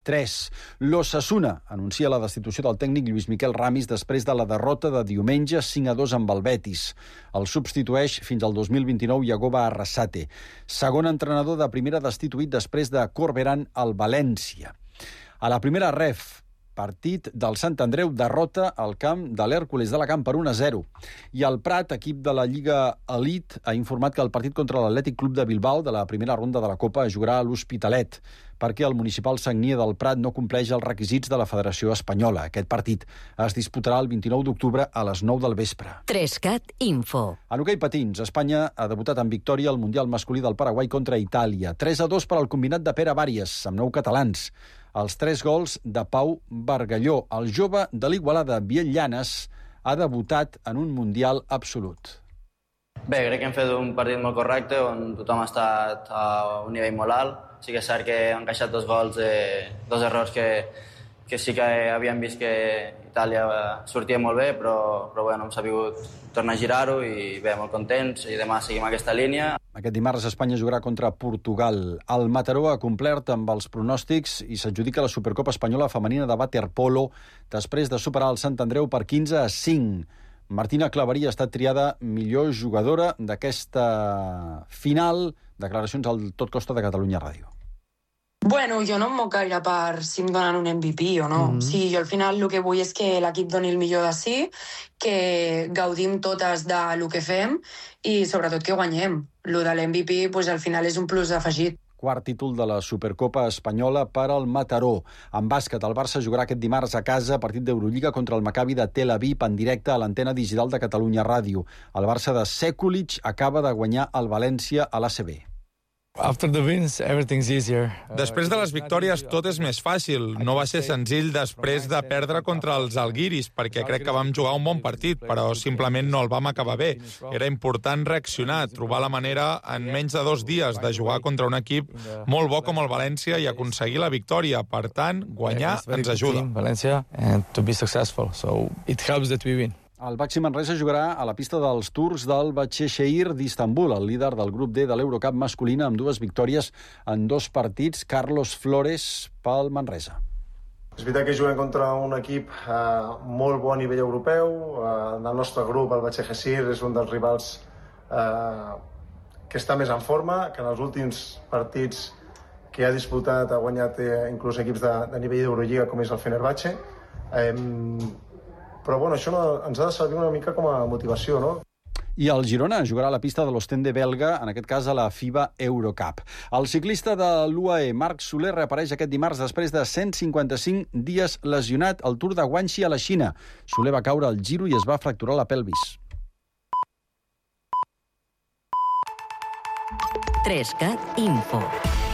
3. L'Osasuna anuncia la destitució del tècnic Lluís Miquel Ramis després de la derrota de diumenge 5-2 amb el Betis. El substitueix fins al 2029 Yagoba Arrasate. Segon entrenador de primera destituït després de Corberán al València. A la primera ref, partit del Sant Andreu, derrota al camp de l'Hèrcules d'Alacant per 1-0. I el Prat, equip de la Lliga Elite, ha informat que el partit contra l'Atlètic Club de Bilbao de la primera ronda de la Copa es jugarà a l'Hospitalet, perquè el municipal Sagnia del Prat no compleix els requisits de la Federació Espanyola. Aquest partit es disputarà el 29 d'octubre a les 9 del vespre. 3CAT Info. En hoquei patins, Espanya ha debutat en victòria al Mundial masculí del Paraguai contra Itàlia. 3-2 per al combinat de Pere Bàries, amb 9 catalans. Els 3 gols de Pau Bargalló. El jove de l'Igualada, Biel Llanes, ha debutat en un Mundial absolut. Bé, crec que hem fet un partit molt correcte, on tothom ha estat a un nivell molt alt. Sí que és cert que han encaixat 2 gols, 2 errors que sí que havíem vist que Itàlia sortia molt bé, però bueno, hem sabut tornar a girar-ho i bé, molt contents, i demà seguim aquesta línia. Aquest dimarts Espanya jugarà contra Portugal. El Mataró ha complert amb els pronòstics i s'adjudica la Supercopa Espanyola Femenina de Waterpolo després de superar el Sant Andreu per 15-5. Martina Claverí ha estat triada millor jugadora d'aquesta final. Declaracions al Tot Costa de Catalunya Ràdio. Bueno, jo no em moc gaire per si em donen un MVP o no. Sí, jo al final el que vull és que l'equip doni el millor de si, que gaudim totes de lo que fem i sobretot que guanyem. Lo de l'MVP pues, al final és un plus afegit. Quart títol de la Supercopa Espanyola per al Mataró. En bàsquet, el Barça jugarà aquest dimarts a casa partit d'Eurolliga contra el Maccabi de Tel Aviv en directe a l'antena digital de Catalunya Ràdio. El Barça de Sekulic acaba de guanyar el València a l'ACB. Després de les victòries tot és més fàcil. No va ser senzill després de perdre contra els Alguiris, perquè crec que vam jugar un bon partit, però simplement no el vam acabar bé. Era important reaccionar, trobar la manera en menys de 2 dies de jugar contra un equip molt bo com el València i aconseguir la victòria. Per tant, guanyar ens ajuda. El Baxi Manresa jugarà a la pista dels Tours del Başakşehir d'Istanbul, el líder del grup D de l'Eurocup masculina, amb 2 victòries en 2 partits. Carlos Flores pel Manresa. És veritat que juguem contra un equip molt bo a nivell europeu. Del nostre grup, el Başakşehir és un dels rivals que està més en forma, que en els últims partits que ha disputat ha guanyat inclús equips de nivell d'Eurolliga, com és el Fenerbahçe. Però bueno, això ens ha de servir una mica com a motivació, no? I el Girona jugarà a la pista de l'Ostende belga, en aquest cas a la FIBA Eurocup. El ciclista de l'UAE, Marc Soler, reapareix aquest dimarts després de 155 dies lesionat al Tour de Guangxi a la Xina. Soler va caure al Giro i es va fracturar la pelvis. 3CAT Info.